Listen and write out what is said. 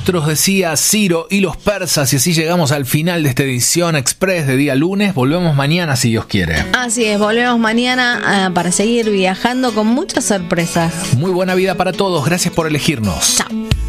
astros, decía Ciro y los persas, y así llegamos al final de esta edición express de día lunes. Volvemos mañana si Dios quiere. Así es, volvemos mañana para seguir viajando con muchas sorpresas. Muy buena vida para todos, gracias por elegirnos. Chao.